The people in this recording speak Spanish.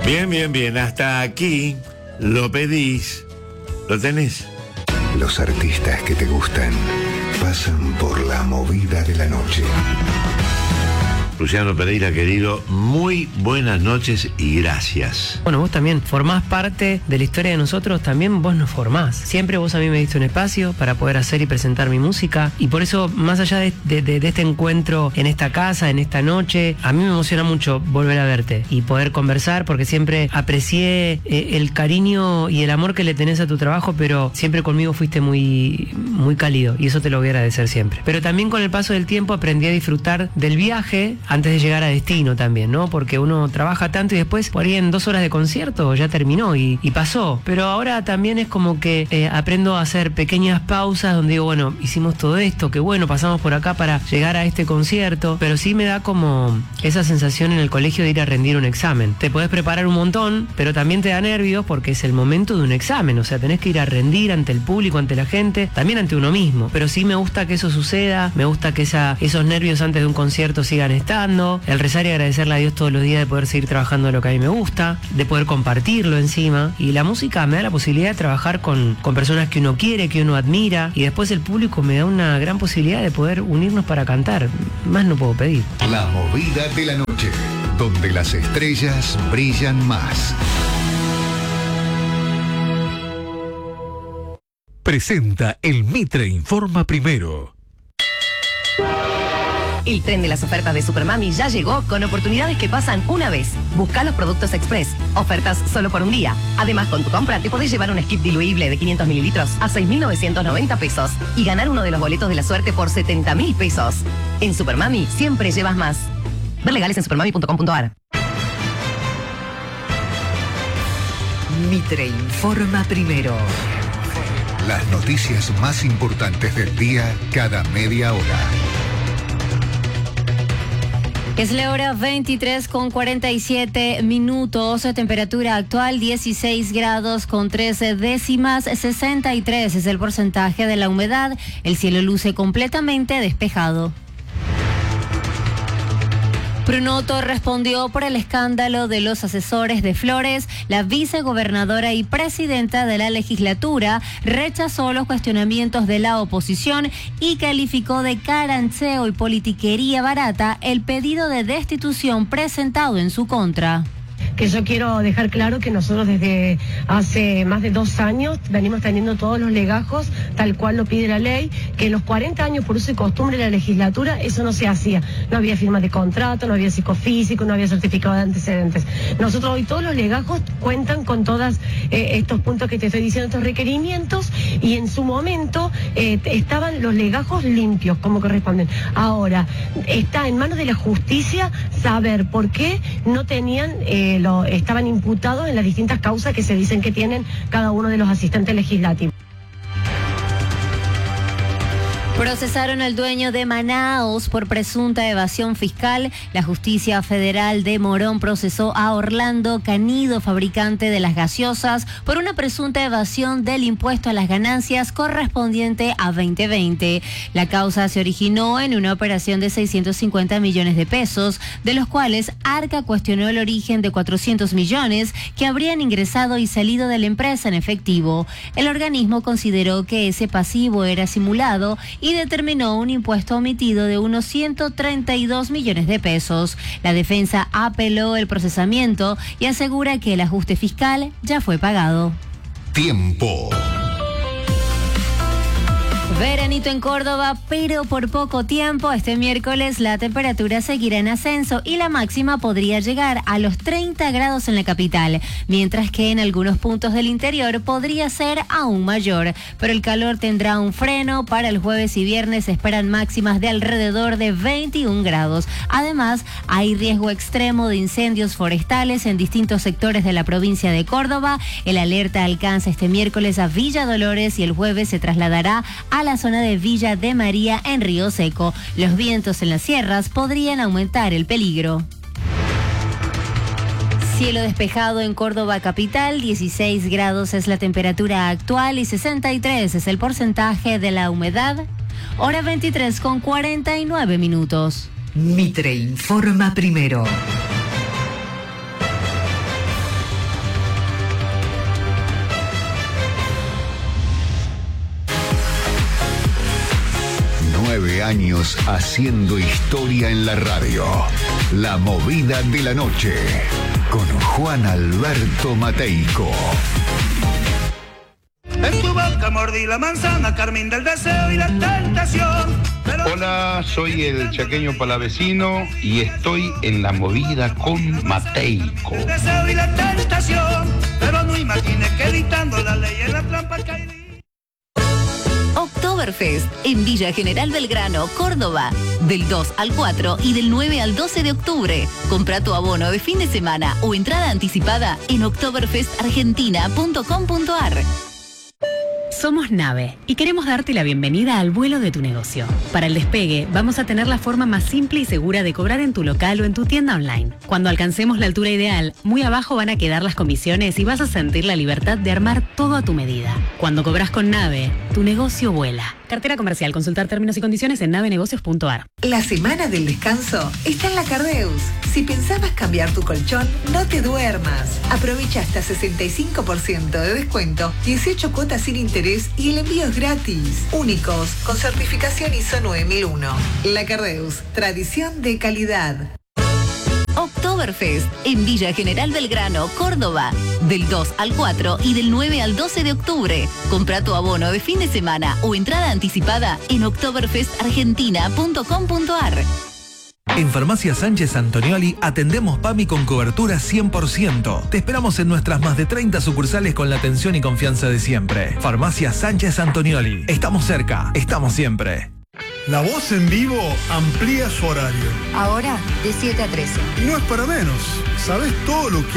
Bien, bien, bien. Hasta aquí lo pedís. ¿Lo tenés? Los artistas que te gustan pasan por la movida de la noche. Luciano Pereira, querido, muy buenas noches y gracias. Bueno, vos también formás parte de la historia de nosotros, también vos nos formás. Siempre vos a mí me diste un espacio para poder hacer y presentar mi música, y por eso, más allá de este encuentro en esta casa, en esta noche, a mí me emociona mucho volver a verte y poder conversar, porque siempre aprecié el cariño y el amor que le tenés a tu trabajo, pero siempre conmigo fuiste muy, muy cálido, y eso te lo voy a agradecer siempre. Pero también con el paso del tiempo aprendí a disfrutar del viaje antes de llegar a destino también, ¿no? Porque uno trabaja tanto y después por ahí en 2 horas de concierto ya terminó y pasó. Pero ahora también es como que aprendo a hacer pequeñas pausas donde digo, bueno, hicimos todo esto, qué bueno, pasamos por acá para llegar a este concierto, pero sí me da como esa sensación en el colegio de ir a rendir un examen. Te podés preparar un montón, pero también te da nervios porque es el momento de un examen, o sea, tenés que ir a rendir ante el público, ante la gente, también ante uno mismo. Pero sí me gusta que eso suceda, me gusta que esos nervios antes de un concierto sigan estando, el rezar y agradecerle a Dios todos los días de poder seguir trabajando lo que a mí me gusta, de poder compartirlo encima, y la música me da la posibilidad de trabajar con personas que uno quiere, que uno admira, y después el público me da una gran posibilidad de poder unirnos para cantar. Más no puedo pedir. La movida de la noche, donde las estrellas brillan más. Presenta el Mitre Informa Primero. El tren de las ofertas de Supermami ya llegó con oportunidades que pasan una vez. Busca los productos Express. Ofertas solo por un día. Además, con tu compra te podés llevar un skip diluible de 500 mililitros a 6.990 pesos y ganar uno de los boletos de la suerte por 70.000 pesos. En Supermami siempre llevas más. Ver legales en supermami.com.ar. Mitre Informa Primero. Las noticias más importantes del día cada media hora. Es la hora 23:47, temperatura actual 16 grados con 13 décimas, 63 es el porcentaje de la humedad, el cielo luce completamente despejado. Prunoto respondió por el escándalo de los asesores de Flores. La vicegobernadora y presidenta de la legislatura rechazó los cuestionamientos de la oposición y calificó de carancheo y politiquería barata el pedido de destitución presentado en su contra. Que yo quiero dejar claro que nosotros desde hace más de 2 años venimos teniendo todos los legajos tal cual lo pide la ley, que en los 40 años por uso y costumbre de la legislatura eso no se hacía. No había firma de contrato, no había psicofísico, no había certificado de antecedentes. Nosotros hoy todos los legajos cuentan con todos estos puntos que te estoy diciendo, estos requerimientos, y en su momento estaban los legajos limpios como corresponden. Ahora está en manos de la justicia saber por qué no tenían estaban imputados en las distintas causas que se dicen que tienen cada uno de los asistentes legislativos. Procesaron al dueño de Manaos por presunta evasión fiscal. La Justicia Federal de Morón procesó a Orlando Canido, fabricante de las gaseosas, por una presunta evasión del impuesto a las ganancias correspondiente a 2020. La causa se originó en una operación de 650 millones de pesos, de los cuales Arca cuestionó el origen de 400 millones que habrían ingresado y salido de la empresa en efectivo. El organismo consideró que ese pasivo era simulado y determinó un impuesto omitido de unos 132 millones de pesos. La defensa apeló el procesamiento y asegura que el ajuste fiscal ya fue pagado. Tiempo. Veranito en Córdoba, pero por poco tiempo. Este miércoles la temperatura seguirá en ascenso y la máxima podría llegar a los 30 grados en la capital, mientras que en algunos puntos del interior podría ser aún mayor. Pero el calor tendrá un freno. Para el jueves y viernes se esperan máximas de alrededor de 21 grados. Además, hay riesgo extremo de incendios forestales en distintos sectores de la provincia de Córdoba. El alerta alcanza este miércoles a Villa Dolores y el jueves se trasladará a la zona de Villa de María en Río Seco. Los vientos en las sierras podrían aumentar el peligro. Cielo despejado en Córdoba capital, 16 grados es la temperatura actual y 63 es el porcentaje de la humedad. Hora 23:49. Mitre Informa Primero. años haciendo historia en la radio. La movida de la noche con Juan Alberto Mateico. En tu boca mordí la manzana, carmín del deseo y la tentación. Hola, soy el chaqueño palavecino y estoy en la movida con Mateico. El deseo y la tentación, pero no imagines que evitando la ley en la trampa caí. Oktoberfest en Villa General Belgrano, Córdoba. Del 2 al 4 y del 9 al 12 de octubre. Compra tu abono de fin de semana o entrada anticipada en oktoberfestargentina.com.ar. Somos Nave y queremos darte la bienvenida al vuelo de tu negocio. Para el despegue, vamos a tener la forma más simple y segura de cobrar en tu local o en tu tienda online. Cuando alcancemos la altura ideal, muy abajo van a quedar las comisiones y vas a sentir la libertad de armar todo a tu medida. Cuando cobras con Nave, tu negocio vuela. Cartera comercial. Consultar términos y condiciones en navenegocios.ar. La semana del descanso está en la Cardeus. Si pensabas cambiar tu colchón, no te duermas. Aprovecha hasta 65% de descuento, 18 cuotas sin interés y el envío es gratis. Únicos, con certificación ISO 9001. La Cardeus, tradición de calidad. Oktoberfest en Villa General Belgrano, Córdoba. Del 2 al 4 y del 9 al 12 de octubre. Compra tu abono de fin de semana o entrada anticipada en oktoberfestargentina.com.ar. En Farmacia Sánchez Antonioli atendemos PAMI con cobertura 100%. Te esperamos en nuestras más de 30 sucursales con la atención y confianza de siempre. Farmacia Sánchez Antonioli. Estamos cerca, estamos siempre. La Voz en Vivo amplía su horario. Ahora de 7 a 13. Y no es para menos. ¿Sabés todo lo que